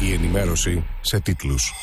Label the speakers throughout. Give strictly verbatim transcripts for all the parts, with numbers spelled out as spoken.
Speaker 1: Η ενημέρωση σε τίτλους.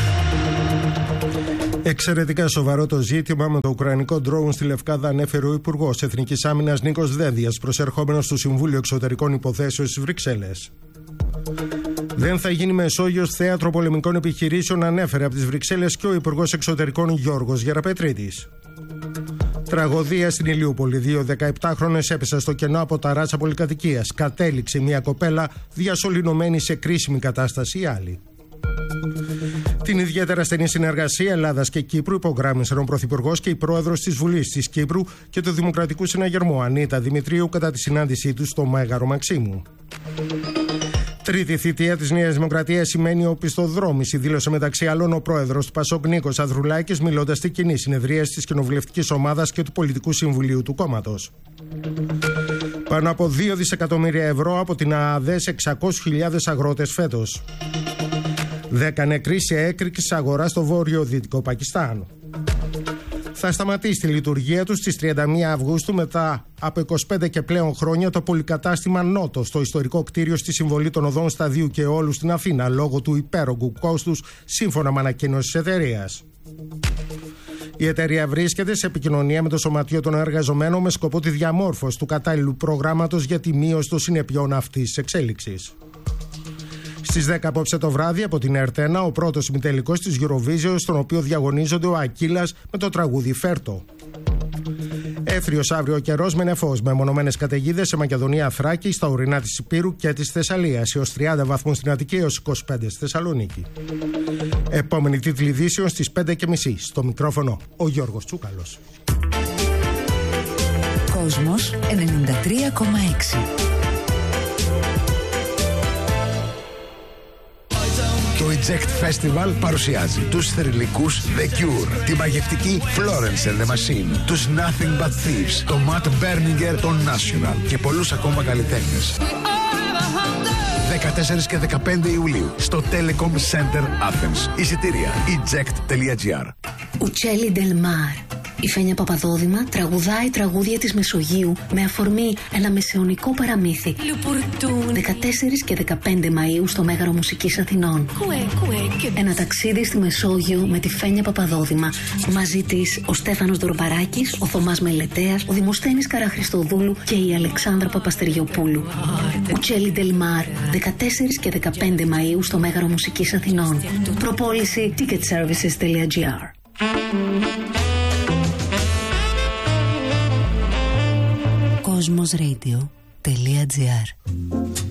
Speaker 2: Εξαιρετικά σοβαρό το ζήτημα με το ουκρανικό ντρόουν στη Λευκάδα, ανέφερε ο Υπουργός Εθνικής Άμυνας Νίκος Δένδιας, προσερχόμενος στο Συμβούλιο Εξωτερικών Υποθέσεων στις Βρυξέλλες. Δεν θα γίνει Μεσόγειος θέατρο πολεμικών επιχειρήσεων, ανέφερε από τις Βρυξέλλες και ο Υπουργός Εξωτερικών Γιώργος Γεραπετρίτης. Τραγωδία στην Ηλιούπολη. Δύο δεκαεπτάχρονες έπεσαν στο κενό από τα ράτσα πολυκατοικίας. Κατέληξε μια κοπέλα διασωληνωμένη σε κρίσιμη κατάσταση η άλλη. Την ιδιαίτερα στενή συνεργασία Ελλάδας και Κύπρου υπογράμμισαν ο Πρωθυπουργός και η Πρόεδρος της Βουλής της Κύπρου και του Δημοκρατικού Συναγερμού Ανίτα Δημητρίου κατά τη συνάντησή τους στο Μέγαρο Μαξίμου. Τρίτη θητεία της Νέας Δημοκρατίας σημαίνει οπισθοδρόμηση, δήλωσε μεταξύ άλλων ο πρόεδρος του Πασόκ Νίκος Ανδρουλάκης, μιλώντας στη κοινή συνεδρία της Κοινοβουλευτικής Ομάδας και του Πολιτικού Συμβουλίου του κόμματος. Πάνω από δύο δισεκατομμύρια ευρώ από την ΑΑΔΕ σε εξακόσιες χιλιάδες αγρότες φέτος. Δέκα νεκροί σε έκρηξη αγορά στο βόρειο-δυτικό Πακιστάν. Θα σταματήσει τη λειτουργία του στις τριάντα μία Αυγούστου μετά από είκοσι πέντε και πλέον χρόνια το πολυκατάστημα Νότο στο ιστορικό κτίριο στη Συμβολή των Οδών Σταδίου και Όλου στην Αθήνα λόγω του υπέρογκου κόστους, σύμφωνα με ανακοίνωση της εταιρείας. Η εταιρεία βρίσκεται σε επικοινωνία με το Σωματείο των Εργαζομένων με σκοπό τη διαμόρφωση του κατάλληλου προγράμματος για τη μείωση των συνεπειών αυτής της εξέλιξης. Στις δέκα απόψε το βράδυ από την Ερτένα, ο πρώτος ημιτελικός της Eurovision, στον οποίο διαγωνίζονται ο Ακύλας με το τραγούδι Φέρτο. Έθριος αύριο καιρός με νεφός, με μονομένες καταιγίδες σε Μακεδονία, Θράκη, στα ορεινά της Υπήρου και της Θεσσαλίας, έως τριάντα βαθμούς στην Αττική, έως είκοσι πέντε στη Θεσσαλονίκη. Επόμενη τίτλη ειδήσεων στις πέντε και μισή. Στο μικρόφωνο ο Γιώργος Τσούκαλος.
Speaker 3: Κόσμος ενενήντα τρία κόμμα έξι.
Speaker 4: Το Eject Festival παρουσιάζει τους θρυλικούς The Cure, τη μαγευτική Florence and the Machine, τους Nothing But Thieves, το Matt Berninger, το National και πολλούς ακόμα καλλιτέχνες. δεκατέσσερις και δεκαπέντε Ιουλίου στο Telecom Center Athens. Εισιτήρια eject τελεία gr.
Speaker 5: Uccelli del Mar. Η Φένια Παπαδόδημα τραγουδάει τραγούδια της Μεσογείου με αφορμή ένα μεσαιωνικό παραμύθι. δεκατέσσερις και δεκαπέντε Μαΐου στο Μέγαρο Μουσικής Αθηνών. Ένα ταξίδι στη Μεσόγειο με τη Φένια Παπαδόδημα. Μαζί της ο Στέφανος Δορμπαράκης, ο Θωμάς Μελετέας, ο Δημοσθένης Καραχρηστοδούλου και η Αλεξάνδρα Παπαστεριοπούλου. Uccelli del Mar, δεκατέσσερις και δεκαπέντε Μαΐου στο Μέγαρο Μουσικής Αθηνών. Προπόληση ticket services τελεία gr.
Speaker 3: Κοσμos Radio τελεία gr